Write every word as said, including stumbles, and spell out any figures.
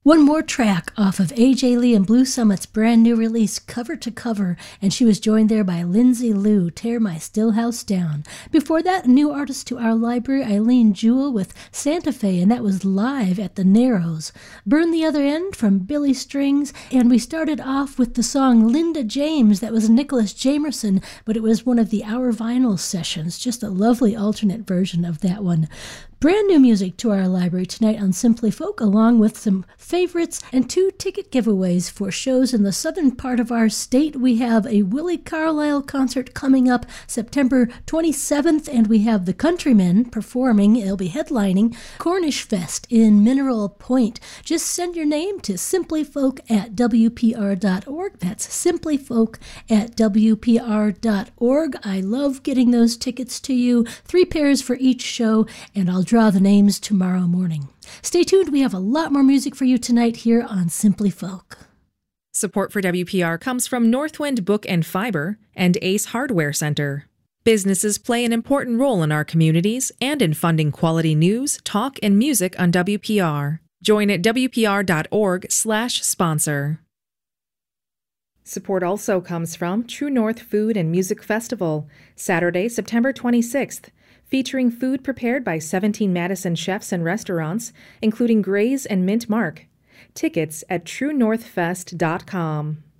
One more track off of A J Lee and Blue Summit's brand new release, Cover to Cover, and she was joined there by Lindsay Lou, Tear My Stillhouse Down. Before that, a new artist to our library, Eileen Jewell with Santa Fe, and that was live at the Narrows. Burn the Other End from Billy Strings, and we started off with the song Linda James. That was Nicholas Jamerson, but it was one of the Our Vinyl sessions. Just a lovely alternate version of that one. Brand new music to our library tonight on Simply Folk, along with some favorites and two ticket giveaways for shows in the southern part of our state. We have a Willie Carlisle concert coming up September twenty-seventh, and we have the Countrymen performing. They'll be headlining Cornish Fest in Mineral Point. Just send your name to simplyfolk at w p r dot org. That's simplyfolk at w p r dot org. I love getting those tickets to you. Three pairs for each show, and I'll draw the names tomorrow morning. Stay tuned. We have a lot more music for you tonight here on Simply Folk. Support for W P R comes from Northwind Book and Fiber and Ace Hardware Center. Businesses play an important role in our communities and in funding quality news, talk, and music on W P R. Join at w p r dot org slash sponsor. Support also comes from True North Food and Music Festival, Saturday, September twenty-sixth. Featuring food prepared by seventeen Madison chefs and restaurants, including Gray's and Mint Mark. Tickets at true north fest dot com.